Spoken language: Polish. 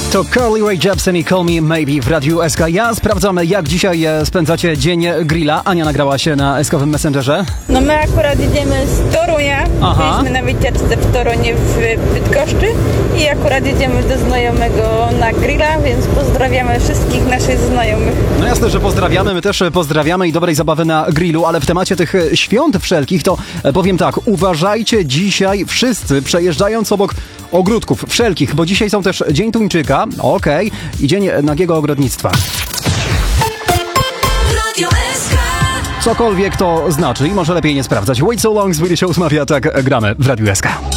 To Carly Rae Jepsen i Call Me Maybe w Radiu SK. Ja sprawdzam, jak dzisiaj spędzacie dzień grilla. Ania nagrała się na SK-owym Messengerze. No my akurat jedziemy z Torunia. Byliśmy na wycieczce w Torunie w Bydgoszczy i akurat jedziemy do znajomego na grilla, więc pozdrawiamy wszystkich naszych znajomych. No jasne, że pozdrawiamy, my też pozdrawiamy i dobrej zabawy na grillu, ale w temacie tych świąt wszelkich to powiem tak, uważajcie dzisiaj wszyscy przejeżdżając obok ogródków wszelkich, bo dzisiaj są też Dzień Tuńczyka, i Dzień Nagiego Ogrodnictwa. Cokolwiek to znaczy i może lepiej nie sprawdzać. Wait So Long z Willy Show, tak gramy w Radiu SK.